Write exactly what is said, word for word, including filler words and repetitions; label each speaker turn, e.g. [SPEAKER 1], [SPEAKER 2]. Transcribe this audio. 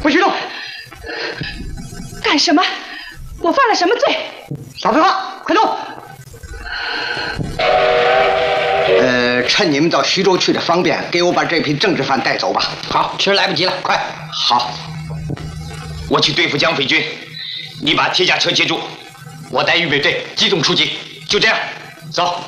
[SPEAKER 1] 不许动！
[SPEAKER 2] 干什么？我犯了什么罪？
[SPEAKER 1] 少废话，快动！呃，趁你们到徐州去的方便，给我把这批政治犯带走吧。
[SPEAKER 3] 好，其实来不及了，快！
[SPEAKER 1] 好，
[SPEAKER 3] 我去对付蒋匪军，你把铁甲车接住，我带预备队机动出击，就这样，走。